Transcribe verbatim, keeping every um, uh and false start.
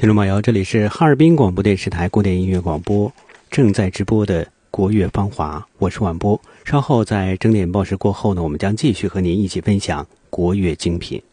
听众朋友，这里是哈尔滨广播电视台古典音乐广播，正在直播的国乐芳华，我是晚播。稍后在整点报时过后呢，我们将继续和您一起分享国乐精品。